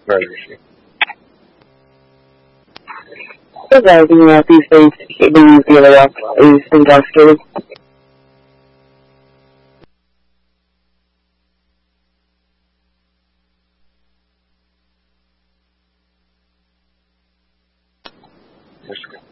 Where is she? Surviving these days, being really up is intoxicated. Where's she?